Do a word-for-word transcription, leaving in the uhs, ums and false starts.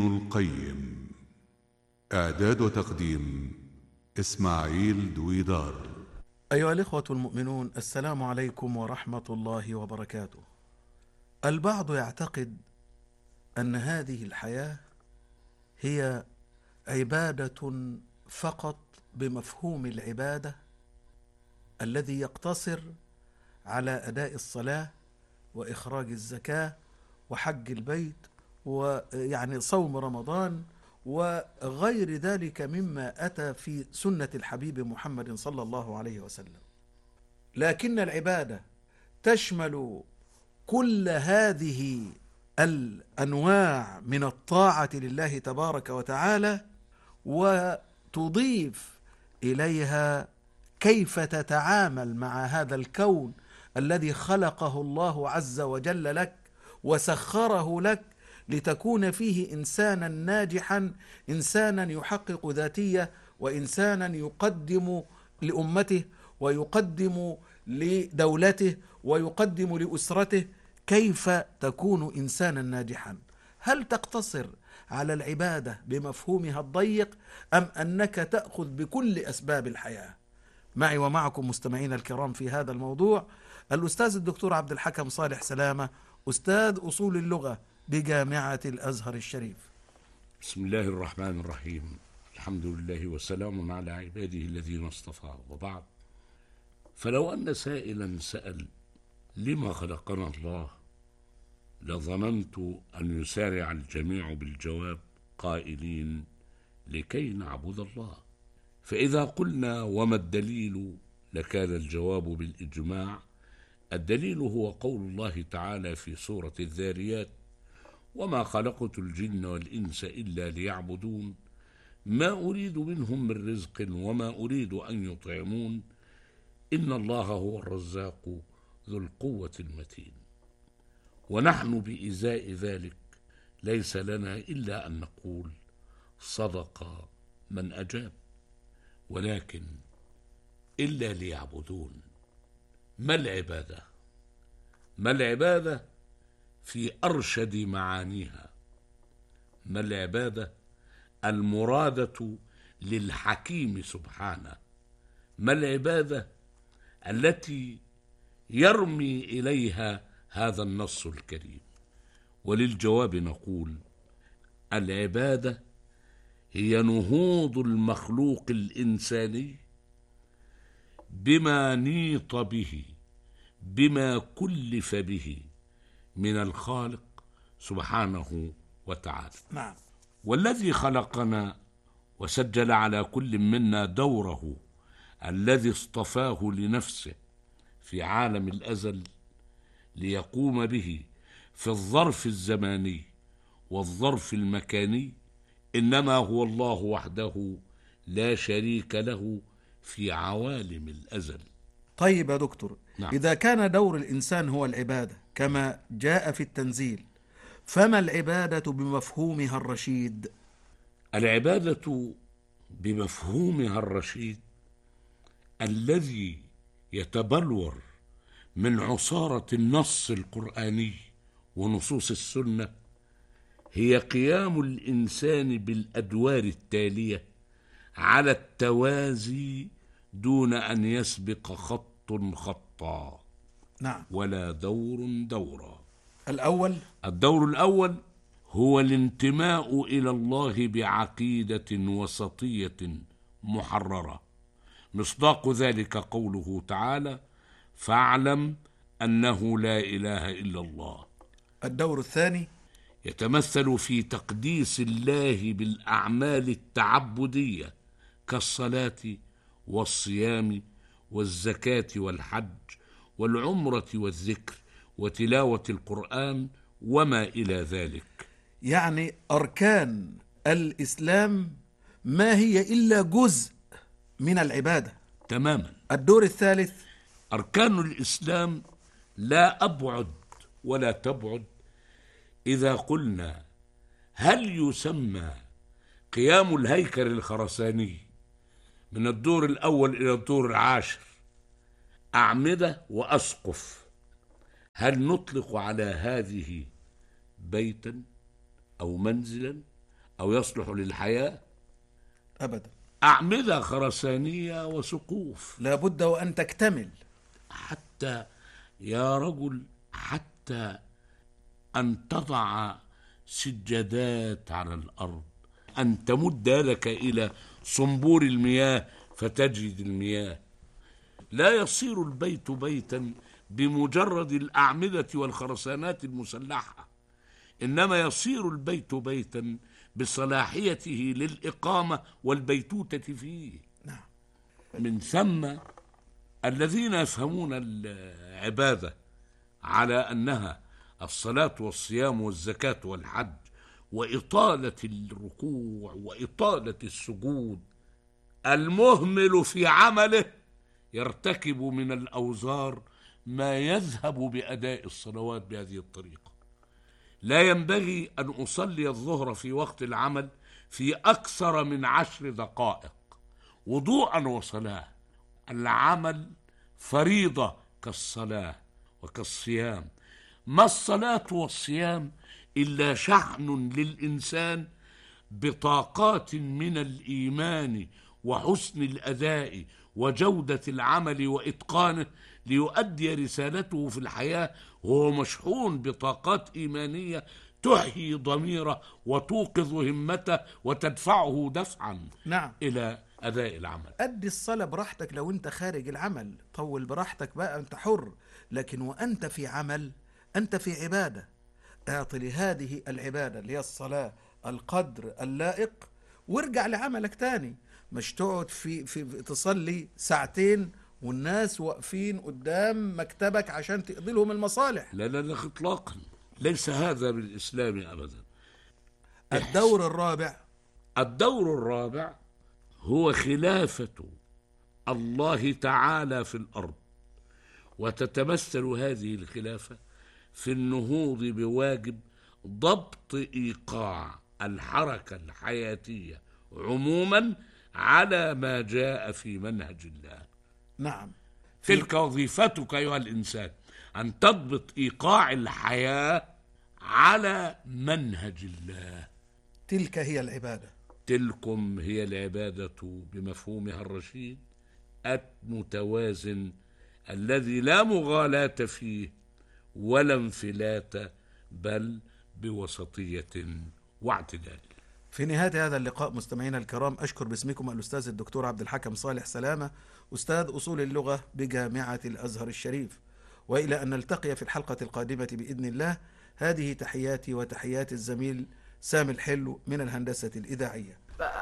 القيم. إعداد وتقديم إسماعيل دويدار. أيها الإخوة المؤمنون، السلام عليكم ورحمة الله وبركاته. البعض يعتقد أن هذه الحياة هي عبادة فقط بمفهوم العبادة الذي يقتصر على أداء الصلاة وإخراج الزكاة وحج البيت ويعني صوم رمضان وغير ذلك مما أتى في سنة الحبيب محمد صلى الله عليه وسلم. لكن العبادة تشمل كل هذه الأنواع من الطاعة لله تبارك وتعالى، وتضيف إليها كيف تتعامل مع هذا الكون الذي خلقه الله عز وجل لك وسخره لك لتكون فيه إنسانا ناجحا، إنسانا يحقق ذاتية، وإنسانا يقدم لأمته ويقدم لدولته ويقدم لأسرته. كيف تكون إنسانا ناجحا؟ هل تقتصر على العبادة بمفهومها الضيق أم أنك تأخذ بكل أسباب الحياة؟ معي ومعكم مستمعين الكرام في هذا الموضوع الأستاذ الدكتور عبد الحكم صالح سلامة، أستاذ أصول اللغة بجامعة الأزهر الشريف. بسم الله الرحمن الرحيم. الحمد لله وسلام على عباده الذين اصطفى، وبعد. فلو أن سائلا سأل لما خلقنا الله، لظننت أن يسارع الجميع بالجواب قائلين لكي نعبد الله. فإذا قلنا وما الدليل، لكان الجواب بالإجماع الدليل هو قول الله تعالى في سورة الذاريات: وما خلقت الجن والإنس إلا ليعبدون ما أريد منهم من رزق وما أريد أن يطعمون إن الله هو الرزاق ذو القوة المتين. ونحن بإزاء ذلك ليس لنا إلا أن نقول صدق من أجاب. ولكن إلا ليعبدون، ما العبادة؟ ما العبادة في أرشد معانيها؟ ما العبادة المرادة للحكيم سبحانه؟ ما العبادة التي يرمي إليها هذا النص الكريم؟ وللجواب نقول: العبادة هي نهوض المخلوق الإنساني بما نيط به، بما كلف به من الخالق سبحانه وتعالى. نعم. والذي خلقنا وسجل على كل منا دوره الذي اصطفاه لنفسه في عالم الأزل ليقوم به في الظرف الزماني والظرف المكاني، إنما هو الله وحده لا شريك له في عوالم الأزل. طيب يا دكتور، نعم. إذا كان دور الإنسان هو العبادة كما جاء في التنزيل، فما العبادة بمفهومها الرشيد؟ العبادة بمفهومها الرشيد الذي يتبلور من عصارة النص القرآني ونصوص السنة هي قيام الإنسان بالأدوار التالية على التوازي دون أن يسبق خط خطا. نعم. ولا دور دورا. الأول، الدور الأول هو الانتماء إلى الله بعقيدة وسطية محررة، مصداق ذلك قوله تعالى: فاعلم أنه لا إله إلا الله. الدور الثاني يتمثل في تقديس الله بالأعمال التعبدية كالصلاة والصيام والزكاة والحج والعمرة والذكر وتلاوة القرآن وما إلى ذلك. يعني أركان الإسلام ما هي إلا جزء من العبادة تماما. الدور الثالث أركان الإسلام لا أبعد ولا تبعد. إذا قلنا هل يسمى قيام الهيكل الخرساني من الدور الأول إلى الدور العاشر أعمدة وأسقف، هل نطلق على هذه بيتا أو منزلا أو يصلح للحياة؟ أبدا. أعمدة خرسانية وسقوف، لابد وأن تكتمل. حتى يا رجل حتى أن تضع سجادات على الأرض، أن تمد يدك إلى صنبور المياه فتجد المياه. لا يصير البيت بيتا بمجرد الأعمدة والخرسانات المسلحة، إنما يصير البيت بيتا بصلاحيته للإقامة والبيتوتة فيه. نعم. من ثم الذين يفهمون العبادة على أنها الصلاة والصيام والزكاة والحج وإطالة الركوع وإطالة السجود، المهمل في عمله يرتكب من الأوزار ما يذهب بأداء الصلوات بهذه الطريقة. لا ينبغي أن أصلي الظهر في وقت العمل في أكثر من عشر دقائق وضوءا وصلاة. العمل فريضة كالصلاة وكالصيام. ما الصلاة والصيام إلا شحن للإنسان بطاقات من الإيمان وحسن الأداء وجودة العمل وإتقانه ليؤدي رسالته في الحياة وهو مشحون بطاقات إيمانية تحيي ضميره وتوقظ همته وتدفعه دفعا نعم. إلى أداء العمل. أدي الصلاة براحتك، لو أنت خارج العمل طول براحتك بقى، أنت حر، لكن وأنت في عمل أنت في عبادة. اعطي لهذه العبادة اللي هي الصلاة القدر اللائق وارجع لعملك تاني. مش تقعد في, في تصلي ساعتين والناس واقفين قدام مكتبك عشان تقضي لهم المصالح. لا لا لا اطلاقا، ليس هذا بالإسلام أبدا. الدور الرابع الدور الرابع هو خلافة الله تعالى في الأرض، وتتمثل هذه الخلافة في النهوض بواجب ضبط إيقاع الحركة الحياتية عموما على ما جاء في منهج الله. نعم. تلك وظيفتك أيها الإنسان، أن تضبط إيقاع الحياة على منهج الله. تلك هي العبادة. تلكم هي العبادة بمفهومها الرشيد المتوازن الذي لا مغالاة فيه ولا انفلات، بل بوسطية واعتدال. في نهاية هذا اللقاء مستمعينا الكرام، أشكر باسمكم الأستاذ الدكتور عبد الحكم صالح سلامة، أستاذ أصول اللغة بجامعة الأزهر الشريف، وإلى أن نلتقي في الحلقة القادمة بإذن الله. هذه تحياتي وتحيات الزميل سامي الحلو من الهندسة الإذاعية.